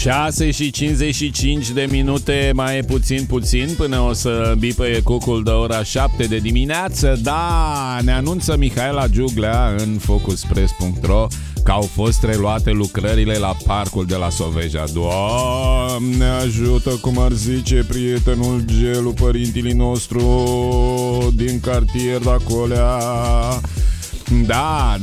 6:55, mai e puțin până o să bipăie cucul de ora 7 de dimineață. Da, ne anunță Mihaela Giuglea în focuspress.ro că au fost reluate lucrările la parcul de la Soveja. Doamne ajută, cum ar zice prietenul Gelu, părintii nostru din cartier de acolea. Da,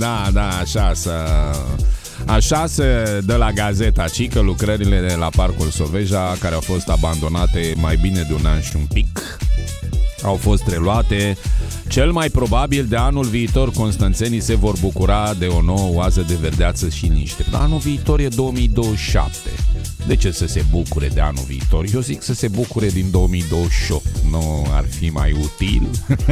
așa se dă la gazeta, ci că lucrările de la parcul Soveja, care au fost abandonate mai bine de un an și un pic, au fost reluate. Cel mai probabil de anul viitor constanțenii se vor bucura de o nouă oază de verdeață și liniște. Dar anul viitor e 2027. De ce să se bucure de anul viitor? Eu zic să se bucure din 2028. Nu ar fi mai util?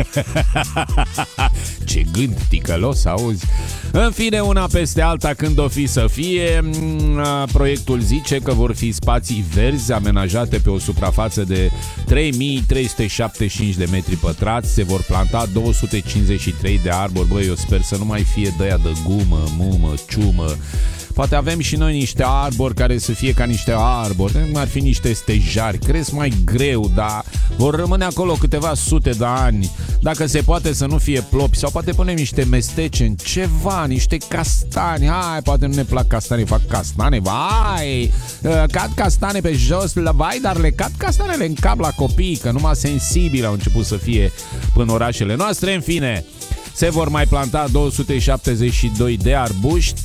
Ce gând ticălos, auzi? În fine, una peste alta, când o fi să fie, proiectul zice că vor fi spații verzi amenajate pe o suprafață de 3375 de metri pătrați. Se vor planta 253 de arbori. Băi, eu sper să nu mai fie de aia de gumă, mumă, ciumă. Poate avem și noi niște arbori care să fie ca niște arbori. Ar fi niște stejari, cresc mai greu, dar vor rămâne acolo câteva sute de ani. Dacă se poate să nu fie plopi. Sau poate punem niște mestece, ceva, niște castani. Hai, poate nu ne plac castane, fac castane. Vai, cad castane pe jos, vai, dar le cad castanele în cap la copii, că numai sensibili au început să fie până orașele noastre. În fine, se vor mai planta 272 de arbuști,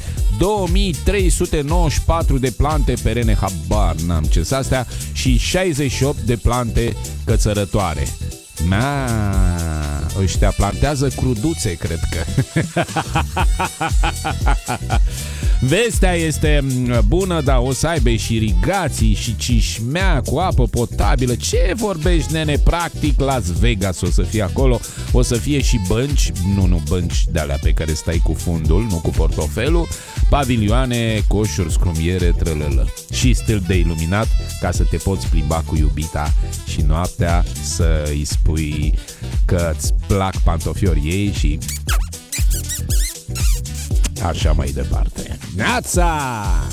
2394 de plante perene, habar n-am ce-s astea, și 68 de plante cățărătoare. Ăștia plantează cruduțe, cred că. Vestea este bună, dar o să aibă și irigații și cișmea cu apă potabilă. Ce vorbești, nene? Practic Las Vegas o să fie acolo. O să fie și bănci, nu bănci de-alea pe care stai cu fundul, nu cu portofelul, pavilioane, coșuri, scrumiere, trălălă. Și stil de iluminat ca să te poți plimba cu iubita și noaptea să îi spui că îți plac pantofiorii ei și așa mai departe. Neața!